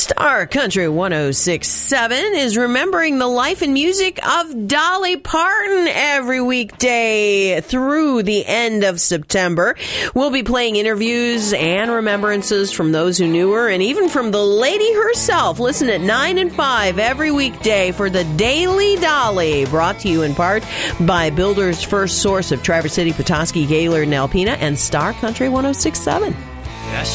Star Country 106.7 is remembering the life and music of Dolly Parton every weekday through the end of September. We'll be playing interviews and remembrances from those who knew her and even from the lady herself. Listen at 9 and 5 every weekday for the Daily Dolly, brought to you in part by Builder's First Source of Traverse City, Petoskey, Gaylord, and Alpena, and Star Country 106.7.